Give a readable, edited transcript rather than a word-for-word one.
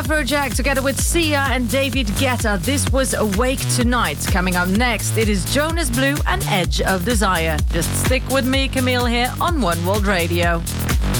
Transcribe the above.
Afrojack together with Sia and David Guetta. This was Awake Tonight. Coming up next, it is Jonas Blue and Edge of Desire. Just stick with me, Camille, here on One World Radio.